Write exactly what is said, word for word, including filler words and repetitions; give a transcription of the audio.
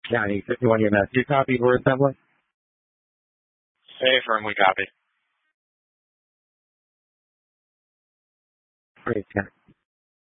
County fifty-one E M S. You copied word assembly? Hey, firm, we copy. Great, Ken.